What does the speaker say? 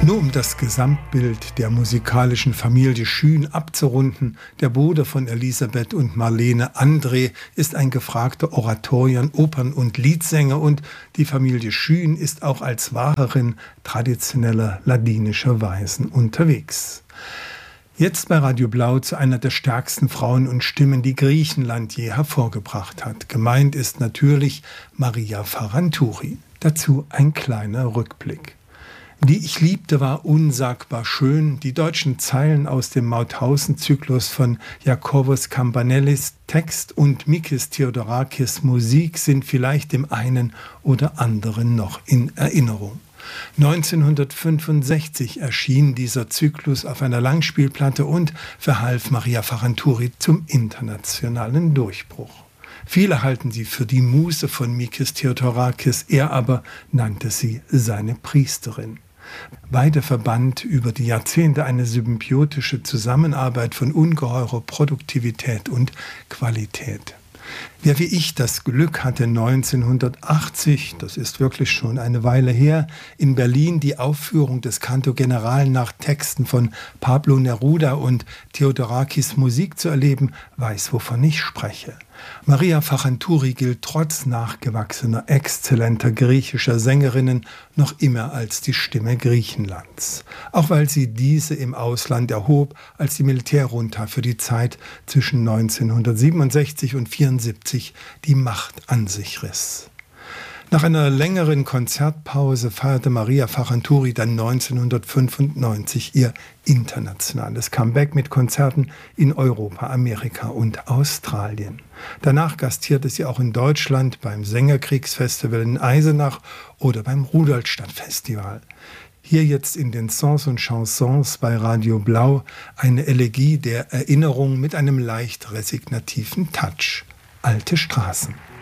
Nur um das Gesamtbild der musikalischen Familie Schün abzurunden, der Bruder von Elisabeth und Marlene, André, ist ein gefragter Oratorien-, Opern- und Liedsänger und die Familie Schün ist auch als Wahrerin traditioneller ladinischer Weisen unterwegs. Jetzt bei Radio Blau zu einer der stärksten Frauen und Stimmen, die Griechenland je hervorgebracht hat. Gemeint ist natürlich Maria Farantouri. Dazu ein kleiner Rückblick. Die ich liebte war unsagbar schön. Die deutschen Zeilen aus dem Mauthausen-Zyklus von Iakovos Kampanellis Text und Mikis Theodorakis Musik sind vielleicht dem einen oder anderen noch in Erinnerung. 1965 erschien dieser Zyklus auf einer Langspielplatte und verhalf Maria Farantouri zum internationalen Durchbruch. Viele halten sie für die Muse von Mikis Theodorakis, er aber nannte sie seine Priesterin. Beide verband über die Jahrzehnte eine symbiotische Zusammenarbeit von ungeheurer Produktivität und Qualität. Wer wie ich das Glück hatte, 1980, das ist wirklich schon eine Weile her, in Berlin die Aufführung des Canto General nach Texten von Pablo Neruda und Theodorakis Musik zu erleben, weiß, wovon ich spreche. Maria Farantouri gilt trotz nachgewachsener, exzellenter griechischer Sängerinnen noch immer als die Stimme Griechenlands. Auch weil sie diese im Ausland erhob, als die Militärjunta für die Zeit zwischen 1967 und 1974 die Macht an sich riss. Nach einer längeren Konzertpause feierte Maria Farantouri dann 1995 ihr internationales Comeback mit Konzerten in Europa, Amerika und Australien. Danach gastierte sie auch in Deutschland beim Sängerkriegsfestival in Eisenach oder beim Rudolstadt-Festival. Hier jetzt in den Sons und Chansons bei Radio Blau eine Elegie der Erinnerung mit einem leicht resignativen Touch. Alte Straßen.